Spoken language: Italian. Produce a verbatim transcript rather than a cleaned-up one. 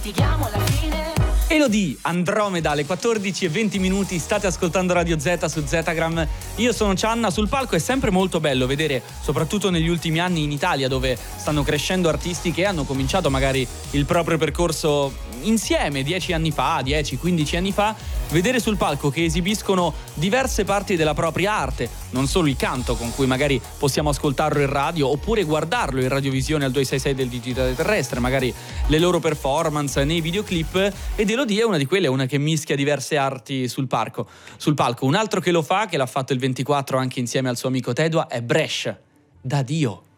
litighiamo alla fine. Elodie, Andromeda, alle quattordici e venti minuti, state ascoltando Radio Z su Zetagram. Io sono Cianna. Sul palco è sempre molto bello vedere, soprattutto negli ultimi anni in Italia, dove stanno crescendo artisti che hanno cominciato magari il proprio percorso insieme dieci anni fa, dieci quindici anni fa, vedere sul palco che esibiscono diverse parti della propria arte, non solo il canto con cui magari possiamo ascoltarlo in radio oppure guardarlo in radiovisione al duecentosessantasei del digitale terrestre, magari le loro performance nei videoclip. Ed Elodie è una di quelle, una che mischia diverse arti sul palco. Sul palco. Un altro che lo fa, che l'ha fatto il ventiquattro anche insieme al suo amico Tedua, è Bresh, Da Dio.